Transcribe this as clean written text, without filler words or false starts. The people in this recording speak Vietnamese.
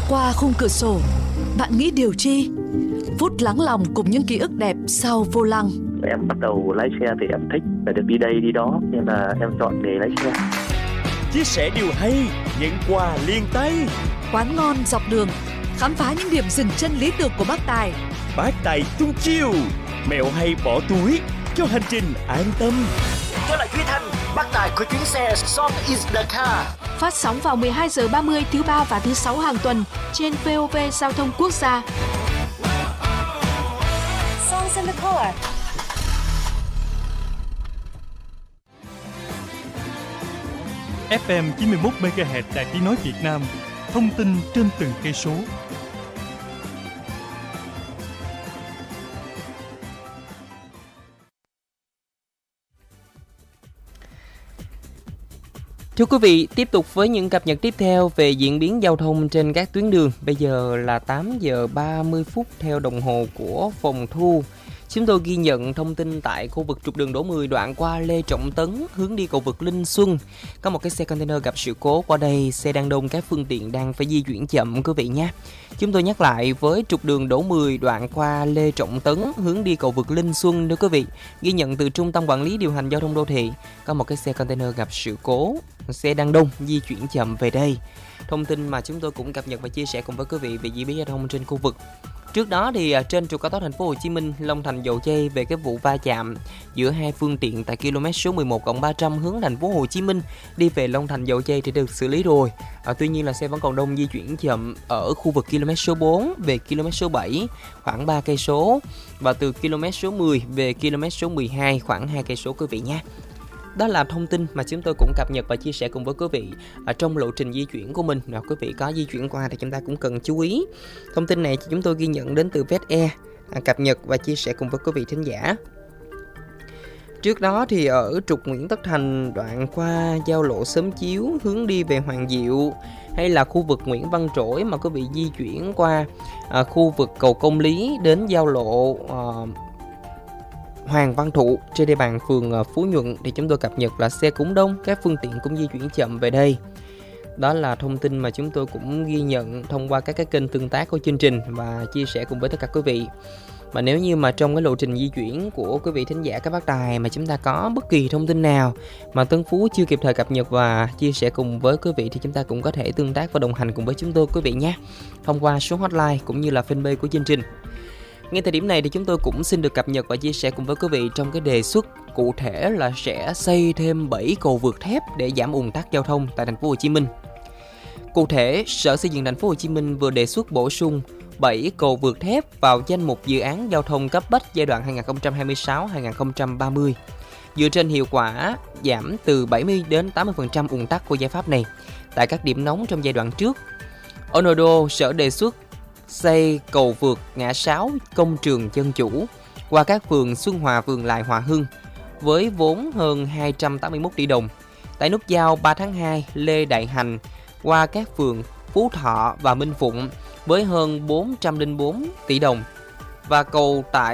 Qua khung cửa sổ, bạn nghĩ điều chi? Phút lắng lòng cùng những ký ức đẹp sau vô lăng. Em bắt đầu lái xe thì em thích phải được đi đây đi đó, nên là em chọn nghề lái xe. Chia sẻ điều hay, nhận quà liền tay. Quán ngon dọc đường, khám phá những điểm dừng chân lý tưởng của bác Tài. Bác Tài tung chiêu, mẹo hay bỏ túi cho hành trình an tâm. Tôi là Duy Thanh, bác Tài của chuyến xe Song is the car. Phát sóng vào 12 giờ 30 thứ ba và thứ sáu hàng tuần trên VOV Giao thông Quốc gia. Songs in the car. FM 91 MHz Đài Tiếng nói Việt Nam. Thông tin trên từng cây số. Thưa quý vị, tiếp tục với những cập nhật tiếp theo về diễn biến giao thông trên các tuyến đường. Bây giờ là 8 giờ 30 phút theo đồng hồ của phòng thu. Chúng tôi ghi nhận thông tin tại khu vực trục đường Đỗ Mười đoạn qua Lê Trọng Tấn hướng đi cầu vượt Linh Xuân. Có một cái xe container gặp sự cố qua đây, xe đang đông, các phương tiện đang phải di chuyển chậm quý vị nhé. Chúng tôi nhắc lại với trục đường Đỗ Mười đoạn qua Lê Trọng Tấn hướng đi cầu vượt Linh Xuân nữa quý vị. Ghi nhận từ Trung tâm Quản lý Điều hành Giao thông Đô thị, có một cái xe container gặp sự cố, xe đang đông, di chuyển chậm về đây. Thông tin mà chúng tôi cũng cập nhật và chia sẻ cùng với quý vị về diễn biến giao thông trên khu vực. Trước đó thì trên trục cao tốc Thành phố Hồ Chí Minh Long Thành Dầu Giây về cái vụ va chạm giữa hai phương tiện tại km số 11+300 hướng Thành phố Hồ Chí Minh đi về Long Thành Dầu Giây thì được xử lý rồi. Tuy nhiên là xe vẫn còn đông, di chuyển chậm ở khu vực km số 4 về km số 7 khoảng 3 cây số và từ km số 10 về km số 12 khoảng 2 cây số quý vị nhé. Đó là thông tin mà chúng tôi cũng cập nhật và chia sẻ cùng với quý vị ở trong lộ trình di chuyển của mình. Nào quý vị có di chuyển qua thì chúng ta cũng cần chú ý. Thông tin này chúng tôi ghi nhận đến từ VetAir, cập nhật và chia sẻ cùng với quý vị thính giả. Trước đó thì ở trục Nguyễn Tất Thành đoạn qua giao lộ Xóm Chiếu hướng đi về Hoàng Diệu, hay là khu vực Nguyễn Văn Trỗi mà quý vị di chuyển qua khu vực cầu Công Lý đến giao lộ Hoàng Văn Thụ trên địa bàn phường Phú Nhuận thì chúng tôi cập nhật là xe cũng đông, các phương tiện cũng di chuyển chậm về đây. Đó là thông tin mà chúng tôi cũng ghi nhận thông qua các cái kênh tương tác của chương trình và chia sẻ cùng với tất cả quý vị. Mà nếu như mà trong cái lộ trình di chuyển của quý vị thính giả các bác tài mà chúng ta có bất kỳ thông tin nào mà Tân Phú chưa kịp thời cập nhật và chia sẻ cùng với quý vị thì chúng ta cũng có thể tương tác và đồng hành cùng với chúng tôi quý vị nhé, thông qua số hotline cũng như là fanpage của chương trình. Ngay thời điểm này thì chúng tôi cũng xin được cập nhật và chia sẻ cùng với quý vị trong cái đề xuất cụ thể là sẽ xây thêm 7 cầu vượt thép để giảm ùn tắc giao thông tại thành phố Hồ Chí Minh. Cụ thể, Sở Xây dựng thành phố Hồ Chí Minh vừa đề xuất bổ sung 7 cầu vượt thép vào danh mục dự án giao thông cấp bách giai đoạn 2026-2030. Dựa trên hiệu quả giảm từ 70 đến 80% ùn tắc của giải pháp này tại các điểm nóng trong giai đoạn trước. Ở nội đô, Sở đề xuất xây cầu vượt ngã 6 Công trường Dân Chủ qua các phường Xuân Hòa, Vườn Lài, Hòa Hưng với vốn hơn 281 tỷ đồng. Tại nút giao 3 tháng 2 Lê Đại Hành qua các phường Phú Thọ và Minh Phụng với hơn 404 tỷ đồng. Và cầu tại